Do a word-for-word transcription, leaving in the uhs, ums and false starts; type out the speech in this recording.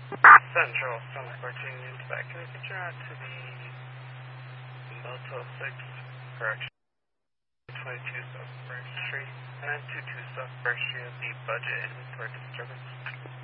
Central, Summit fourteen units back. Can I get you out to the Motel six, correction, twenty-two South First Street, nine two two South First Street, the budget and for disturbance?